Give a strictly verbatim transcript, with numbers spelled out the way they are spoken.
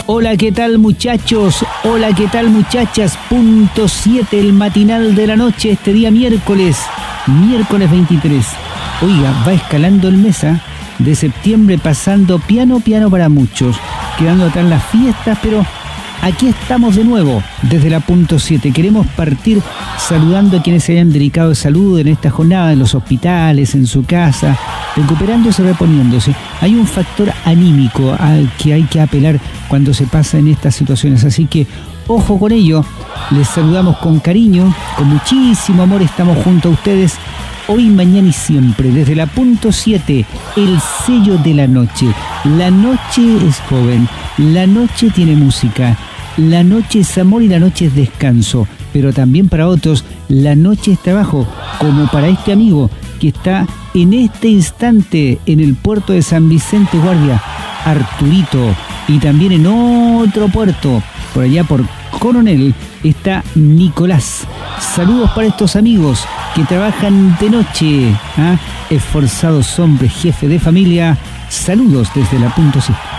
Hola, ¿qué tal muchachos? Hola, ¿qué tal muchachas? Punto siete, el matinal de la noche, este día miércoles, miércoles veintitrés. Oiga, va escalando el mes ¿eh? de septiembre, pasando piano piano para muchos, quedando atrás las fiestas, pero aquí estamos de nuevo desde la punto siete. Queremos partir saludando a quienes se hayan dedicado de salud en esta jornada, en los hospitales, en su casa, recuperándose, reponiéndose. Hay un factor anímico al que hay que apelar cuando se pasa en estas situaciones, así que ojo con ello. Les saludamos con cariño, con muchísimo amor, estamos junto a ustedes hoy, mañana y siempre, desde la punto siete, el sello de la noche. La noche es joven, la noche tiene música, la noche es amor y la noche es descanso, pero también para otros la noche es trabajo, como para este amigo que está en este instante en el puerto de San Vicente Guardia, Arturito, y también en otro puerto, por allá por Coronel, está Nicolás. Saludos para estos amigos que trabajan de noche, ¿eh? Esforzados hombres, jefe de familia. Saludos desde la punto siete.